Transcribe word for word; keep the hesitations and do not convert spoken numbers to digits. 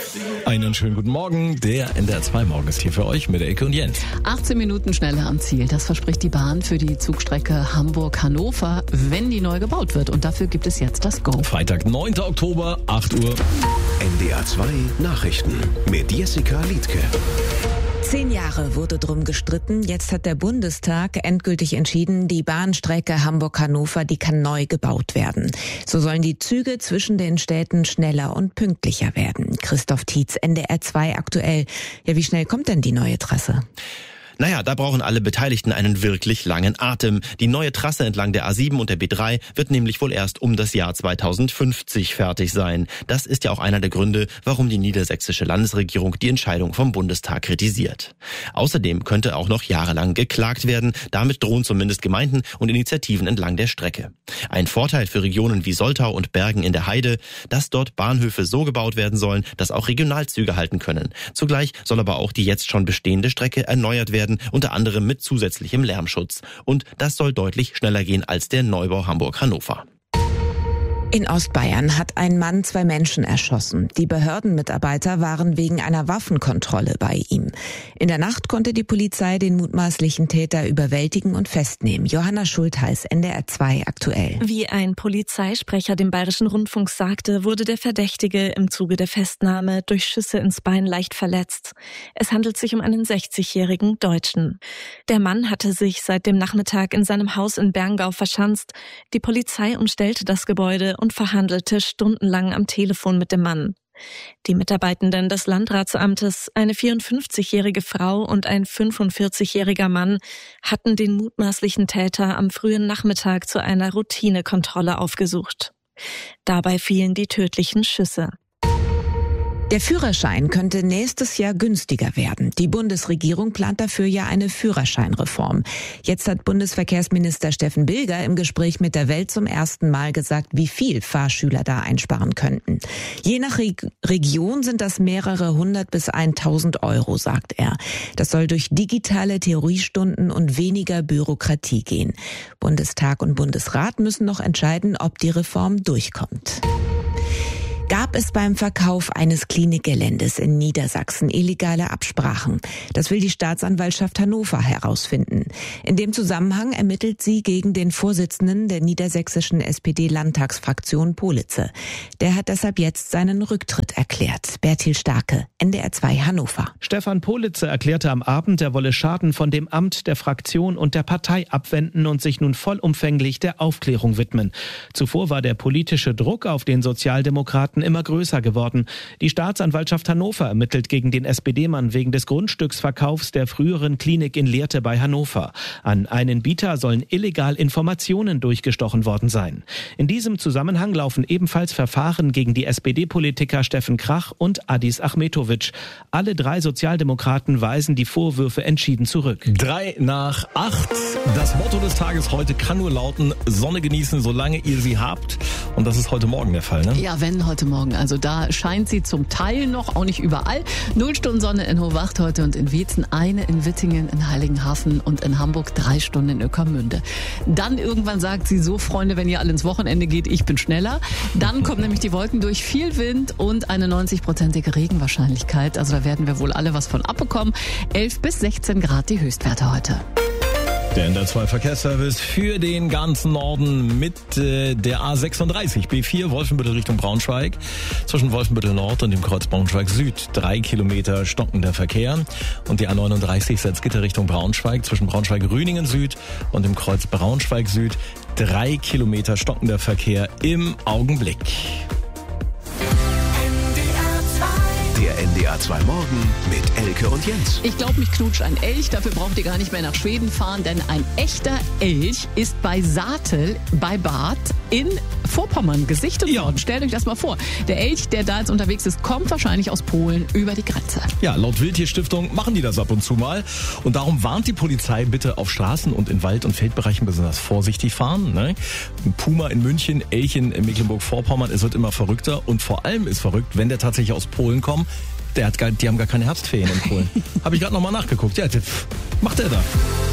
Einen schönen guten Morgen. Der N D R zwei Morgen ist hier für euch mit Elke und Jens. achtzehn Minuten schneller am Ziel. Das verspricht die Bahn für die Zugstrecke Hamburg-Hannover, wenn die neu gebaut wird. Und dafür gibt es jetzt das Go. Freitag, neunter Oktober, acht Uhr. N D R zwei Nachrichten mit Jessica Liedtke. Zehn Jahre wurde drum gestritten. Jetzt hat der Bundestag endgültig entschieden, die Bahnstrecke Hamburg-Hannover, die kann neu gebaut werden. So sollen die Züge zwischen den Städten schneller und pünktlicher werden. Christoph Tietz, N D R zwei aktuell. Ja, wie schnell kommt denn die neue Trasse? Naja, da brauchen alle Beteiligten einen wirklich langen Atem. Die neue Trasse entlang der A sieben und der B drei wird nämlich wohl erst um das Jahr zweitausendfünfzig fertig sein. Das ist ja auch einer der Gründe, warum die niedersächsische Landesregierung die Entscheidung vom Bundestag kritisiert. Außerdem könnte auch noch jahrelang geklagt werden. Damit drohen zumindest Gemeinden und Initiativen entlang der Strecke. Ein Vorteil für Regionen wie Soltau und Bergen in der Heide, dass dort Bahnhöfe so gebaut werden sollen, dass auch Regionalzüge halten können. Zugleich soll aber auch die jetzt schon bestehende Strecke erneuert werden, unter anderem mit zusätzlichem Lärmschutz. Und das soll deutlich schneller gehen als der Neubau Hamburg-Hannover. In Ostbayern hat ein Mann zwei Menschen erschossen. Die Behördenmitarbeiter waren wegen einer Waffenkontrolle bei ihm. In der Nacht konnte die Polizei den mutmaßlichen Täter überwältigen und festnehmen. Johanna Schultheiß, N D R zwei aktuell. Wie ein Polizeisprecher dem Bayerischen Rundfunk sagte, wurde der Verdächtige im Zuge der Festnahme durch Schüsse ins Bein leicht verletzt. Es handelt sich um einen sechzigjährigen Deutschen. Der Mann hatte sich seit dem Nachmittag in seinem Haus in Berngau verschanzt. Die Polizei umstellte das Gebäude und verhandelte stundenlang am Telefon mit dem Mann. Die Mitarbeitenden des Landratsamtes, eine vierundfünfzigjährige Frau und ein fünfundvierzigjähriger Mann, hatten den mutmaßlichen Täter am frühen Nachmittag zu einer Routinekontrolle aufgesucht. Dabei fielen die tödlichen Schüsse. Der Führerschein könnte nächstes Jahr günstiger werden. Die Bundesregierung plant dafür ja eine Führerscheinreform. Jetzt hat Bundesverkehrsminister Steffen Bilger im Gespräch mit der Welt zum ersten Mal gesagt, wie viel Fahrschüler da einsparen könnten. Je nach Re- Region sind das mehrere hundert bis tausend Euro, sagt er. Das soll durch digitale Theoriestunden und weniger Bürokratie gehen. Bundestag und Bundesrat müssen noch entscheiden, ob die Reform durchkommt. Gab es beim Verkauf eines Klinikgeländes in Niedersachsen illegale Absprachen? Das will die Staatsanwaltschaft Hannover herausfinden. In dem Zusammenhang ermittelt sie gegen den Vorsitzenden der niedersächsischen S P D-Landtagsfraktion Politze. Der hat deshalb jetzt seinen Rücktritt erklärt. Bertil Starke, N D R zwei Hannover. Stefan Politze erklärte am Abend, er wolle Schaden von dem Amt, der Fraktion und der Partei abwenden und sich nun vollumfänglich der Aufklärung widmen. Zuvor war der politische Druck auf den Sozialdemokraten immer größer geworden. Die Staatsanwaltschaft Hannover ermittelt gegen den S P D-Mann wegen des Grundstücksverkaufs der früheren Klinik in Lehrte bei Hannover. An einen Bieter sollen illegal Informationen durchgestochen worden sein. In diesem Zusammenhang laufen ebenfalls Verfahren gegen die S P D-Politiker Steffen Krach und Adis Achmetovic. Alle drei Sozialdemokraten weisen die Vorwürfe entschieden zurück. Drei nach acht. Das Motto des Tages heute kann nur lauten, Sonne genießen, solange ihr sie habt. Und das ist heute Morgen der Fall, ne? Ja, wenn heute Morgen. Also da scheint sie zum Teil noch, auch nicht überall. Null Stunden Sonne in Hohwacht heute und in Wietzen, eine in Wittingen, in Heiligenhafen und in Hamburg drei Stunden in Ueckermünde. Dann irgendwann sagt sie so, Freunde, wenn ihr alle ins Wochenende geht, ich bin schneller. Dann kommen nämlich die Wolken durch, viel Wind und eine neunzig-prozentige Regenwahrscheinlichkeit. Also da werden wir wohl alle was von abbekommen. elf bis sechzehn Grad die Höchstwerte heute. Der N D R zwei Verkehrsservice für den ganzen Norden mit äh, der A sechsunddreißig, B vier, Wolfenbüttel Richtung Braunschweig. Zwischen Wolfenbüttel Nord und dem Kreuz Braunschweig Süd. Drei Kilometer stockender Verkehr. Und die A neununddreißig Salzgitter Richtung Braunschweig. Zwischen Braunschweig-Rüningen Süd und dem Kreuz Braunschweig Süd. Drei Kilometer stockender Verkehr im Augenblick. Der N D R zwei Morgen mit Elke und Jens. Ich glaube, mich knutscht ein Elch. Dafür braucht ihr gar nicht mehr nach Schweden fahren, denn ein echter Elch ist bei Saatel bei Bad in Vorpommern gesichtet Ja. worden. Stellt euch das mal vor. Der Elch, der da jetzt unterwegs ist, kommt wahrscheinlich aus Polen über die Grenze. Ja, laut Wildtierstiftung machen die das ab und zu mal. Und darum warnt die Polizei, bitte auf Straßen und in Wald- und Feldbereichen besonders vorsichtig fahren. Ne? Puma in München, Elchen in Mecklenburg-Vorpommern, es wird immer verrückter. Und vor allem ist verrückt, wenn der tatsächlich aus Polen kommt. Der hat gar, die haben gar keine Herbstferien in Polen. Habe ich gerade nochmal nachgeguckt. Ja, was macht der da?